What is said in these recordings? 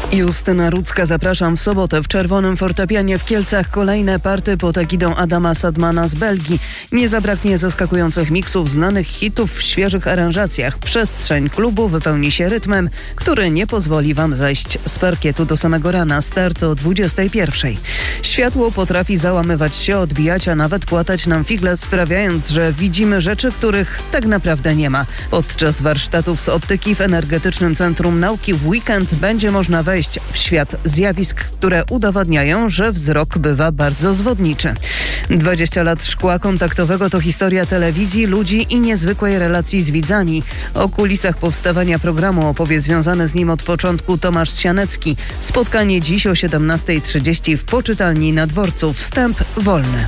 Justyna Rudzka, zapraszam w sobotę. W Czerwonym Fortepianie w Kielcach kolejne party pod egidą Adama Sadmana z Belgii. Nie zabraknie zaskakujących miksów znanych hitów w świeżych aranżacjach. Przestrzeń klubu wypełni się rytmem, który nie pozwoli wam zejść z parkietu do samego rana. Start o 21:00. Światło potrafi załamywać się, odbijać, a nawet płatać nam figle, sprawiając, że widzimy rzeczy, których tak naprawdę nie ma. Podczas warsztatów z optyki w Energetycznym Centrum Nauki w weekend będzie można wejść w świat zjawisk, które udowadniają, że wzrok bywa bardzo zwodniczy. 20 lat szkła kontaktowego to historia telewizji, ludzi i niezwykłej relacji z widzami. O kulisach powstawania programu opowie związany z nim od początku Tomasz Sianecki. Spotkanie dziś o 17:30 w Poczytalni na Dworcu. Wstęp wolny.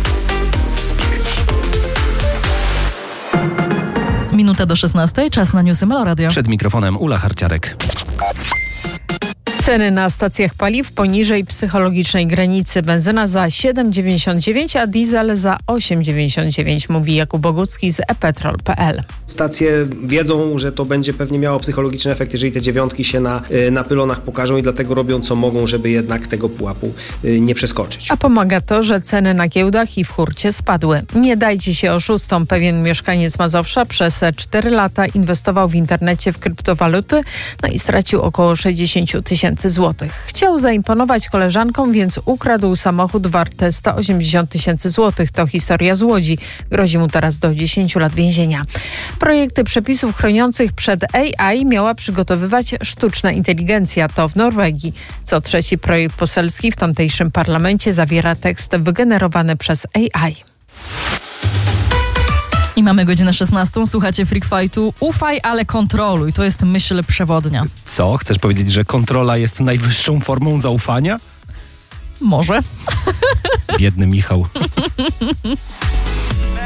Minuta do 16:00, czas na newsy Melo Radio. Przed mikrofonem Ula Harciarek. Ceny na stacjach paliw poniżej psychologicznej granicy. Benzyna za 7,99, a diesel za 8,99, mówi Jakub Bogucki z ePetrol.pl. Stacje wiedzą, że to będzie pewnie miało psychologiczny efekt, jeżeli te dziewiątki się na pylonach pokażą i dlatego robią co mogą, żeby jednak tego pułapu nie przeskoczyć. A pomaga to, że ceny na giełdach i w hurcie spadły. Nie dajcie się oszustom. Pewien mieszkaniec Mazowsza przez 4 lata inwestował w internecie w kryptowaluty, i stracił około 60 000 złotych. Chciał zaimponować koleżankom, więc ukradł samochód warty 180 000 złotych. To historia z Łodzi. Grozi mu teraz do 10 lat więzienia. Projekty przepisów chroniących przed AI miała przygotowywać sztuczna inteligencja. To w Norwegii. Co trzeci projekt poselski w tamtejszym parlamencie zawiera tekst wygenerowany przez AI. I mamy godzinę 16:00. Słuchacie Freak Fightu. Ufaj, ale kontroluj. To jest myśl przewodnia. Co? Chcesz powiedzieć, że kontrola jest najwyższą formą zaufania? Może. Biedny Michał.